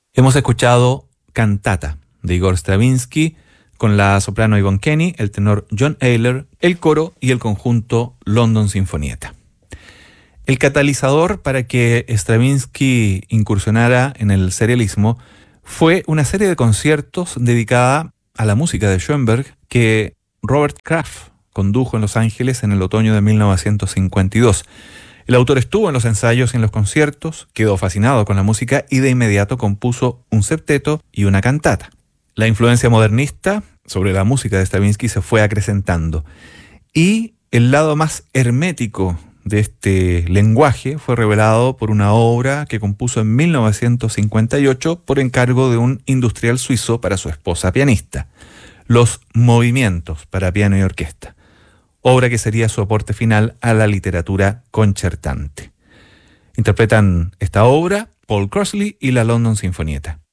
Hemos escuchado Cantata de Igor Stravinsky con la soprano Yvonne Kenny, el tenor John Ayler, el coro y el conjunto London Sinfonietta. El catalizador para que Stravinsky incursionara en el serialismo fue una serie de conciertos dedicada a la música de Schoenberg que Robert Kraft condujo en Los Ángeles en el otoño de 1952. El autor estuvo en los ensayos y en los conciertos, quedó fascinado con la música y de inmediato compuso un septeto y una cantata. La influencia modernista sobre la música de Stravinsky se fue acrecentando y el lado más hermético de este lenguaje fue revelado por una obra que compuso en 1958 por encargo de un industrial suizo para su esposa pianista, Los Movimientos para piano y orquesta, obra que sería su aporte final a la literatura concertante. Interpretan esta obra Paul Crossley y la London Sinfonietta.